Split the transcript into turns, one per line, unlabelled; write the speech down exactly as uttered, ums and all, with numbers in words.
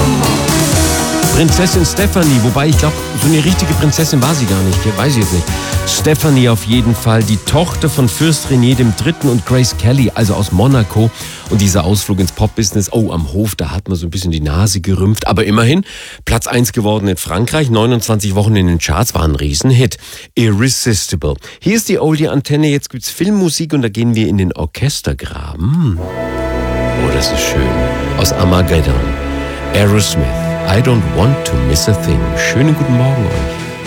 Prinzessin Stephanie, wobei ich glaube, so eine richtige Prinzessin war sie gar nicht, weiß ich jetzt nicht. Stephanie auf jeden Fall, die Tochter von Fürst René der Dritte und Grace Kelly, also aus Monaco. Und dieser Ausflug ins Pop-Business, oh, am Hof, da hat man so ein bisschen die Nase gerümpft. Aber immerhin, Platz eins geworden in Frankreich, neunundzwanzig Wochen in den Charts, war ein Riesenhit. Irresistible. Hier ist die Oldie-Antenne, jetzt gibt's Filmmusik und da gehen wir in den Orchestergraben. Oh, das ist schön. Aus Armageddon. Aerosmith. I don't want to miss a thing. Schönen guten Morgen euch.